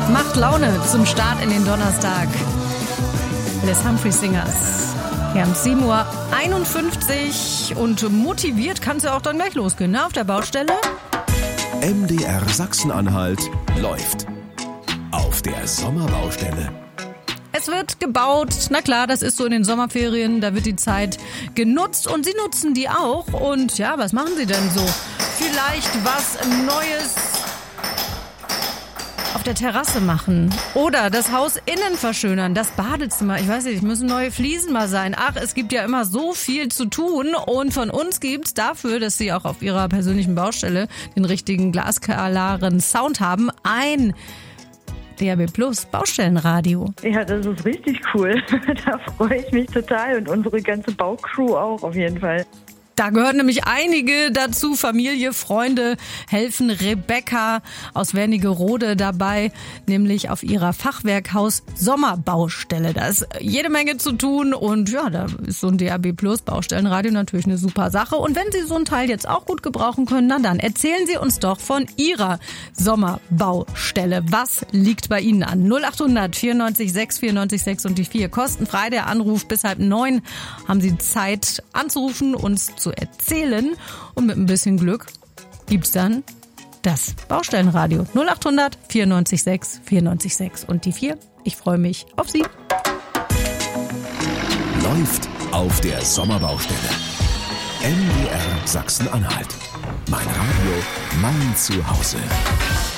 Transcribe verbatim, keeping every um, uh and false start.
Macht Laune zum Start in den Donnerstag. Les Humphrey Singers. Wir haben sieben Uhr einundfünfzig und motiviert kann es ja auch dann gleich losgehen, ne? Auf der Baustelle. M D R Sachsen-Anhalt läuft. Auf der Sommerbaustelle. Es wird gebaut, na klar, das ist so in den Sommerferien, da wird die Zeit genutzt und Sie nutzen die auch. Und ja, was machen Sie denn so? Vielleicht was Neues auf der Terrasse machen oder das Haus innen verschönern, das Badezimmer, ich weiß nicht, müssen neue Fliesen mal sein. Ach, es gibt ja immer so viel zu tun und von uns gibt's dafür, dass Sie auch auf Ihrer persönlichen Baustelle den richtigen glasklaren Sound haben, ein D A B Plus Baustellenradio. Ja, das ist richtig cool. Da freue ich mich total und unsere ganze Baucrew auch auf jeden Fall. Da gehören nämlich einige dazu, Familie, Freunde, helfen Rebecca aus Wernigerode dabei, nämlich auf ihrer Fachwerkhaus Sommerbaustelle. Da ist jede Menge zu tun und ja, da ist so ein D A B Plus Baustellenradio natürlich eine super Sache. Und wenn Sie so ein Teil jetzt auch gut gebrauchen können, na dann erzählen Sie uns doch von Ihrer Sommerbaustelle. Was liegt bei Ihnen an? null acht hundert vierundneunzig sechs vierundneunzig sechs und die vier. Kostenfrei der Anruf bis halb neun. Haben Sie Zeit anzurufen, uns zu erzählen und mit ein bisschen Glück gibt's dann das Baustellenradio null acht hundert vierundneunzig sechs vierundneunzig sechs und die vier. Ich freue mich auf Sie. Läuft auf der Sommerbaustelle. M D R Sachsen-Anhalt. Mein Radio, mein Zuhause.